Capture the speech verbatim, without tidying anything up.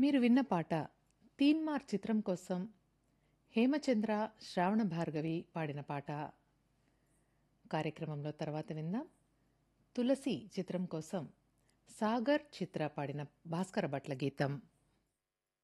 మీరు విన్న పాట 'తీన్మార్' చిత్రం కోసం హేమచంద్ర, శ్రావణ భార్గవి పాడిన పాట. కార్యక్రమంలో తర్వాత విందాం 'తులసి' చిత్రం కోసం సాగర్ చిత్ర పాడిన భాస్కర భట్ల గీతం.